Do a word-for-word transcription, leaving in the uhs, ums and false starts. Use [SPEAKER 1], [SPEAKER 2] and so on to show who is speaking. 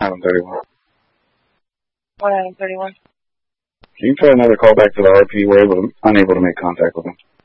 [SPEAKER 1] Item thirty-one.
[SPEAKER 2] What item thirty-one?
[SPEAKER 1] Can you try another call back to the R P? We're able to, unable to make contact with him.